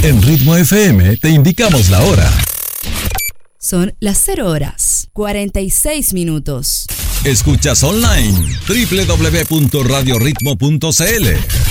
En Ritmo FM te indicamos la hora. Son las 0 horas, 46 minutos. Escuchas online www.radioritmo.cl.